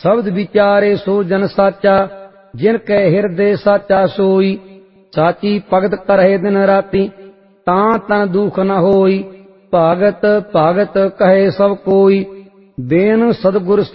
शब्द विचारे सो जन साचा, जिन कै हृदय साचा सोई। साची भगत करहे दिन राती, तां तन दुख न होई। भागत भागत कहे सब कोई, बेन सतगुर